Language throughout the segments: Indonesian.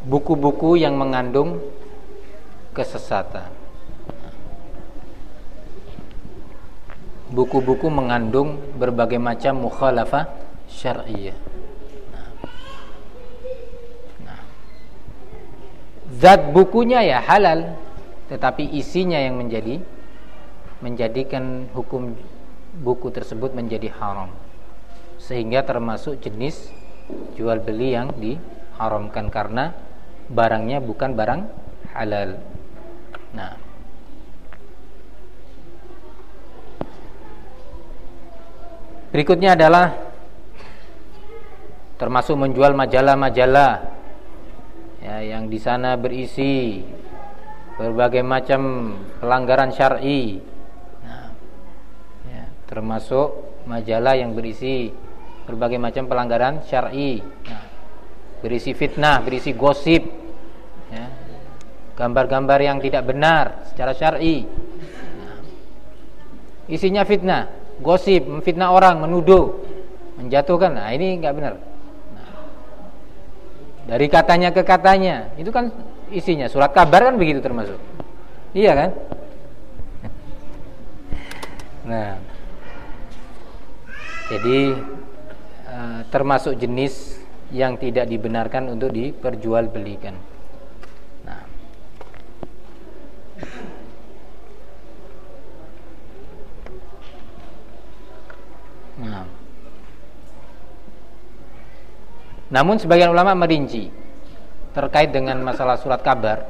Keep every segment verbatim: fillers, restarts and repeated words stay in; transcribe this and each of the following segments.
buku-buku yang mengandung kesesatan. Buku-buku mengandung berbagai macam mukhalafah syar'iyyah. Nah. Nah. Zat bukunya ya halal, tetapi isinya yang menjadi menjadikan hukum buku tersebut menjadi haram, sehingga termasuk jenis jual beli yang diharamkan karena barangnya bukan barang halal. Nah, berikutnya adalah termasuk menjual majalah-majalah ya, yang di sana berisi berbagai macam pelanggaran syar'i. Nah, ya, termasuk majalah yang berisi berbagai macam pelanggaran syar'i. Nah, berisi fitnah, berisi gosip, ya, gambar-gambar yang tidak benar secara syar'i. Nah, isinya fitnah, gosip, memfitnah orang, menuduh, menjatuhkan. Nah, ini enggak benar. Nah, dari katanya ke katanya, itu kan isinya surat kabar kan begitu termasuk. Iya kan? Nah, jadi uh, termasuk jenis yang tidak dibenarkan untuk diperjualbelikan. Nah, nah. Namun sebagian ulama merinci terkait dengan masalah surat kabar.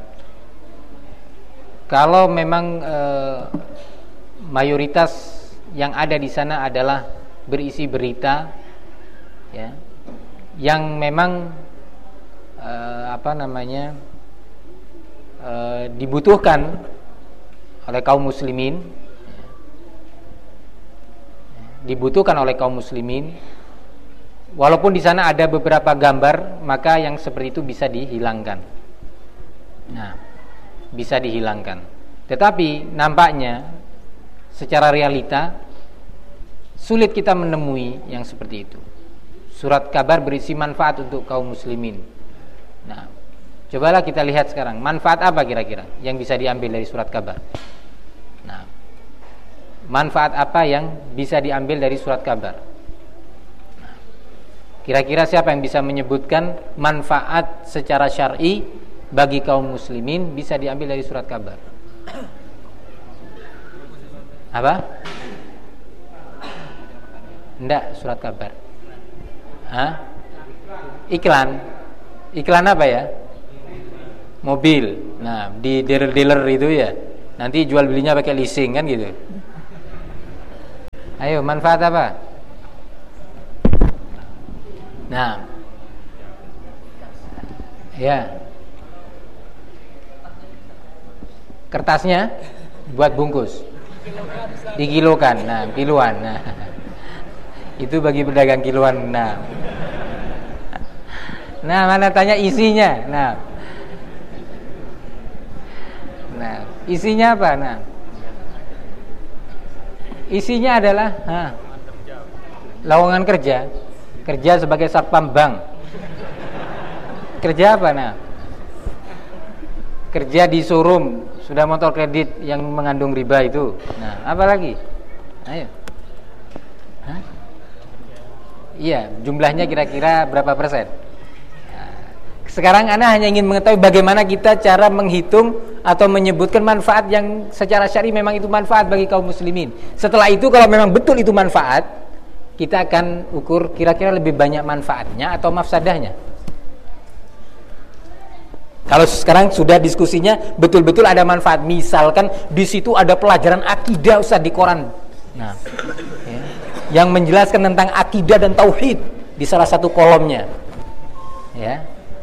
Kalau memang e, mayoritas yang ada di sana adalah berisi berita, ya, yang memang e, apa namanya e, dibutuhkan oleh kaum muslimin, dibutuhkan oleh kaum muslimin. Walaupun di sana ada beberapa gambar, maka yang seperti itu bisa dihilangkan. Nah, bisa dihilangkan. Tetapi nampaknya secara realita sulit kita menemui yang seperti itu. Surat kabar berisi manfaat untuk kaum muslimin. Nah, cobalah kita lihat sekarang, manfaat apa kira-kira yang bisa diambil dari surat kabar? Nah, manfaat apa yang bisa diambil dari surat kabar? Kira-kira siapa yang bisa menyebutkan manfaat secara syar'i bagi kaum muslimin bisa diambil dari surat kabar? Apa? Enggak, surat kabar. Hah? Iklan. Iklan apa ya? Mobil. Nah, di dealer-dealer itu ya. Nanti jual belinya pakai leasing kan gitu. Ayo, manfaat apa? Nah, ya, kertasnya buat bungkus, dikilokan, nah kiloan, nah itu bagi pedagang kiloan, nah, nah mana tanya isinya, nah, nah isinya apa, nah, isinya adalah, nah, lowongan kerja. Kerja sebagai satpam bank. Kerja apa nah? Kerja di showroom sudah motor kredit yang mengandung riba itu. Nah, apa lagi? Ayo. Hah? Iya, jumlahnya kira-kira berapa persen? Nah, sekarang Anda hanya ingin mengetahui bagaimana kita cara menghitung atau menyebutkan manfaat yang secara syar'i memang itu manfaat bagi kaum muslimin. Setelah itu kalau memang betul itu manfaat, kita akan ukur kira-kira lebih banyak manfaatnya atau mafsadahnya. Kalau sekarang sudah diskusinya betul-betul ada manfaat, misalkan di situ ada pelajaran akidah Ustaz di koran. Nah, ya, yang menjelaskan tentang akidah dan tauhid di salah satu kolomnya. Ya.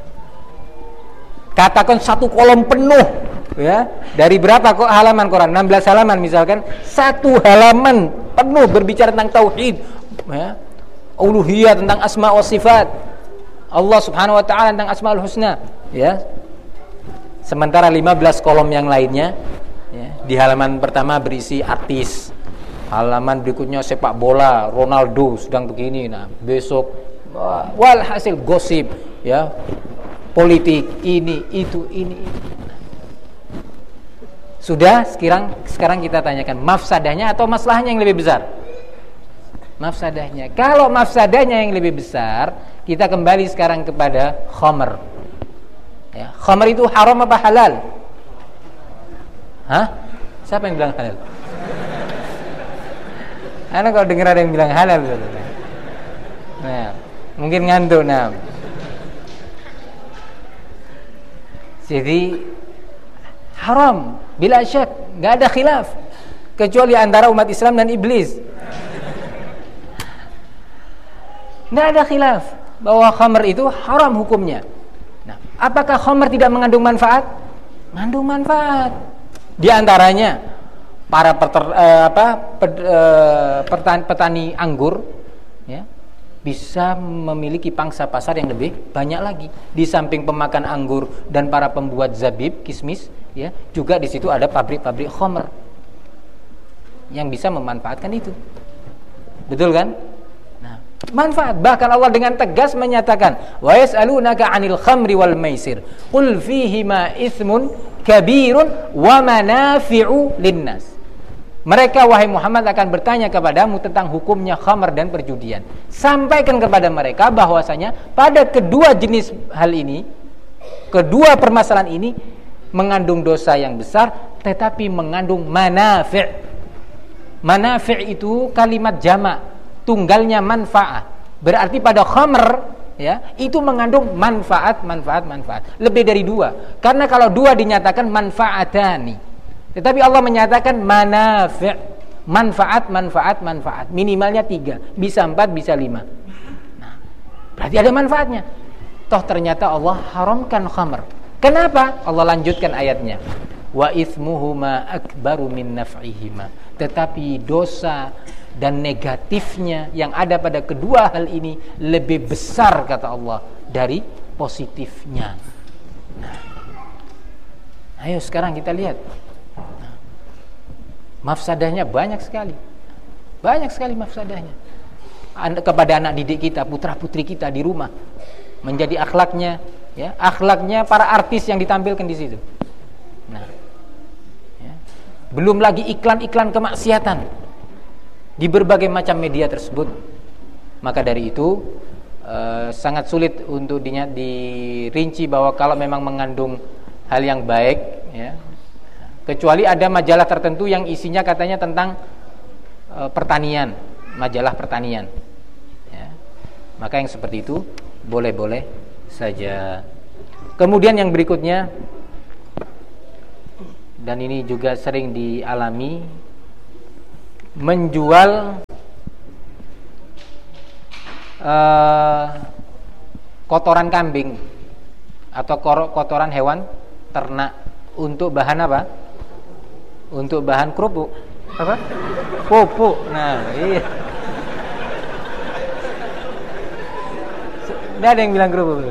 Katakan satu kolom penuh, ya. Dari berapa kok halaman koran? enam belas halaman misalkan, satu halaman penuh berbicara tentang tauhid. Ya, uluhiyah, tentang asma wa sifat Allah subhanahu wa ta'ala, tentang asmaul husna, ya. Sementara lima belas kolom yang lainnya, ya, di halaman pertama berisi artis, halaman berikutnya sepak bola, Ronaldo sedang begini, nah besok walhasil gosip, ya, politik, ini, itu, ini, itu. Sudah, sekarang sekarang kita tanyakan mafsadahnya atau maslahnya yang lebih besar? Mafsadahnya. Kalau mafsadahnya yang lebih besar, kita kembali sekarang kepada khamr. Ya, khamr itu haram apa halal? Hah? Siapa yang bilang halal? Karena kalau dengar ada yang bilang halal, nah, mungkin ngantuk, nah. Jadi haram bila syak, nggak ada khilaf kecuali antara umat Islam dan iblis. Nggak ada khilaf bahwa khamr itu haram hukumnya. Nah, apakah khamr tidak mengandung manfaat? Mengandung manfaat. Di antaranya para peter, eh, apa, ped, eh, petani, petani anggur, ya, bisa memiliki pangsa pasar yang lebih banyak lagi. Di samping pemakan anggur dan para pembuat zabib, kismis, ya, juga di situ ada pabrik-pabrik khamr yang bisa memanfaatkan itu. Betul kan? Nah, manfaat. Bahkan Allah dengan tegas menyatakan, "Wa yas'alunaka 'anil khamri wal maisir, qul fihima itsmun kabirun wa manafi'u linnas." Mereka, wahai Muhammad, akan bertanya kepadamu tentang hukumnya khamr dan perjudian. Sampaikan kepada mereka bahwasanya pada kedua jenis hal ini, kedua permasalahan ini mengandung dosa yang besar, tetapi mengandung manafi'. Manafi' itu kalimat jamak, tunggalnya manfaat. Berarti pada khamr, ya, itu mengandung manfaat, manfaat, manfaat. Lebih dari dua. Karena kalau dua dinyatakan manfaatani. Tetapi Allah menyatakan manafi', manfaat, manfaat, manfaat. Minimalnya tiga, bisa empat, bisa lima. Nah, berarti ada manfaatnya. Toh ternyata Allah haramkan khamr. Kenapa? Allah lanjutkan ayatnya. Wa itsmuhuma akbaru min naf'ihima. Tetapi dosa dan negatifnya yang ada pada kedua hal ini lebih besar, kata Allah, dari positifnya. Nah, ayo sekarang kita lihat. Mafsadahnya banyak sekali. Banyak sekali mafsadahnya. Kepada anak didik kita, putra-putri kita di rumah. Menjadi akhlaknya, ya, akhlaknya para artis yang ditampilkan di situ. Nah, ya. Belum lagi iklan-iklan kemaksiatan di berbagai macam media tersebut. Maka dari itu eh, sangat sulit untuk dirinci bahwa kalau memang mengandung hal yang baik, ya, kecuali ada majalah tertentu yang isinya katanya tentang e, pertanian, majalah pertanian, ya. Maka yang seperti itu boleh-boleh saja. Kemudian yang berikutnya, dan ini juga sering dialami, menjual e, kotoran kambing atau kotoran hewan ternak untuk bahan apa? Untuk bahan kerupuk, apa? Pupuk. Nah, iya. Tidak ada yang bilang kerupuk.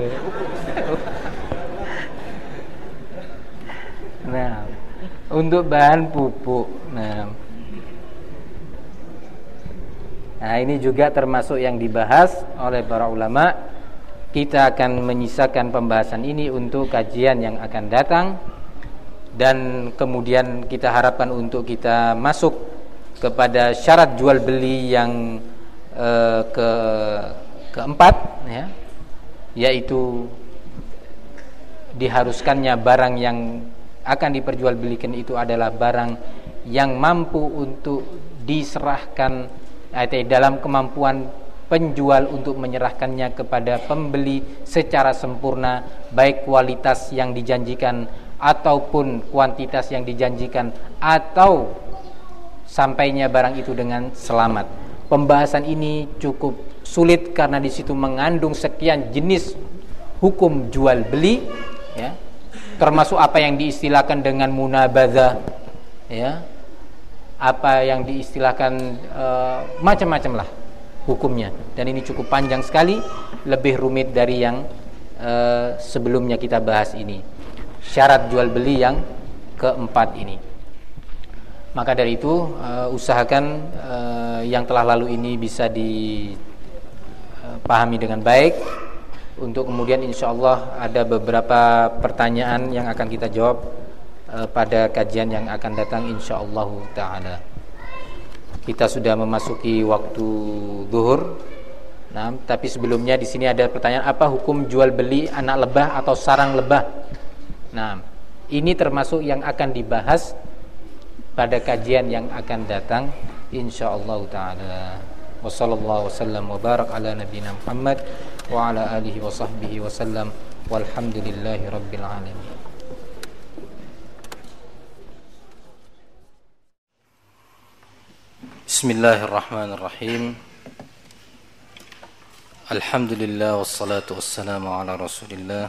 Nah, untuk bahan pupuk. Nah, nah ini juga termasuk yang dibahas oleh para ulama. Kita akan menyisakan pembahasan ini untuk kajian yang akan datang. Dan kemudian kita harapkan untuk kita masuk kepada syarat jual beli yang eh, ke keempat, ya, yaitu diharuskannya barang yang akan diperjualbelikan itu adalah barang yang mampu untuk diserahkan, atau dalam kemampuan penjual untuk menyerahkannya kepada pembeli secara sempurna, baik kualitas yang dijanjikan ataupun kuantitas yang dijanjikan, atau sampainya barang itu dengan selamat. Pembahasan ini cukup sulit karena di situ mengandung sekian jenis hukum jual beli, ya, termasuk apa yang diistilahkan dengan munabadzah, ya, apa yang diistilahkan e, macam-macam lah hukumnya. Dan ini cukup panjang sekali, lebih rumit dari yang e, sebelumnya kita bahas ini. Syarat jual beli yang keempat ini. Maka dari itu uh, usahakan uh, yang telah lalu ini bisa dipahami dengan baik, untuk kemudian insyaallah ada beberapa pertanyaan yang akan kita jawab uh, pada kajian yang akan datang insyaallah taala. Kita sudah memasuki waktu zuhur. Nah, tapi sebelumnya di sini ada pertanyaan, apa hukum jual beli anak lebah atau sarang lebah? Nah, ini termasuk yang akan dibahas pada kajian yang akan datang insyaallah taala. Wassallallahu wasallam wa barak ala nabiyina Muhammad wa ala alihi wa sahbihi wasallam walhamdulillahi rabbil alamin. Bismillahirrahmanirrahim. Alhamdulillah wassalatu wassalamu ala Rasulillah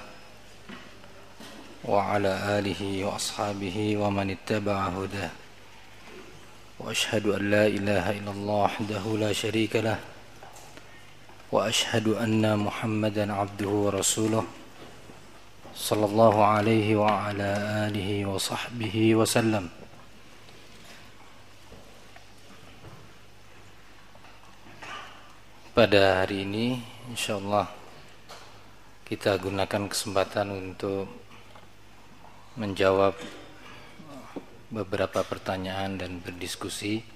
wa ala alihi wa ashabihi wa man ittaba'a hudah. Wa ashhadu an la ilaha illallah wahdahu la syarika lah wa ashhadu anna Muhammadan abduhu wa rasuluh sallallahu alaihi wa ala alihi wa sahbihi wa sallam. Pada hari ini insyaallah kita gunakan kesempatan untuk menjawab beberapa pertanyaan dan berdiskusi